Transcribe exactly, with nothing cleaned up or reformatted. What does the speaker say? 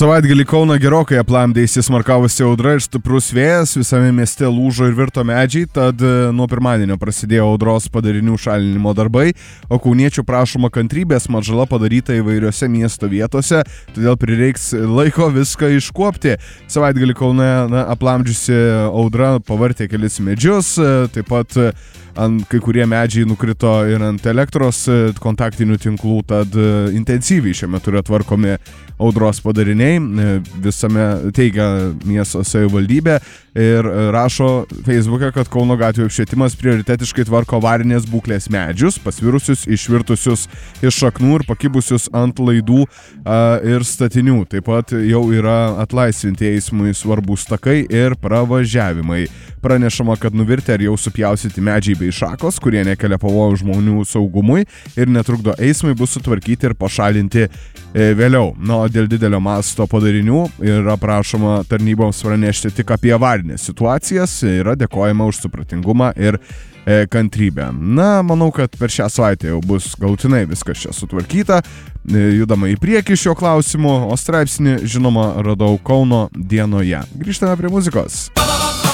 Savaitgalį Kauną gerokai aplamdė įsismarkavusi audra ir stiprus vėjas, visame mieste lūžo ir virto medžiai, tad nuo pirmadienio prasidėjo audros padarinių šalinimo darbai, o kauniečių prašoma kantrybės, mat žala padaryta įvairiose miesto vietose, todėl prireiks laiko viską iškuopti. Savaitgalį Kaune na, aplamdžiusi audra pavartė kelis medžius, taip pat ant kai kurie medžiai nukrito ir ant elektros kontaktinių tinklų, tad intensyviai šiuo metu yra tvarkomi audros padariniai, visame teigia miesto savivaldybė ir rašo Facebook'e, kad Kauno gatvių apšvietimas prioritetiškai tvarko avarinės būklės medžius, pasvirusius, išvirtusius iš šaknų ir pakibusius ant laidų a, ir statinių. Taip pat jau yra atlaisvinti eismui svarbūs takai ir pravažiavimai. Pranešama, kad nuvirtę ar jau supjausyti medžiai bei šakos, kurie nekelia pavojų žmonių saugumui ir netrukdo eismui, bus sutvarkyti ir pašalinti e, vėliau. Na, o dėl didelio masto padarinių yra prašoma tarnyboms pranešti tik apie avarinės situacijas, yra dėkojama už supratingumą ir e, kantrybę. Na, manau, kad per šią savaitę jau bus galutinai viskas čia sutvarkyta, e, judama į priekį šio klausimu, o straipsnį, žinoma, radau Kauno dienoje. Grįžtame prie muzikos.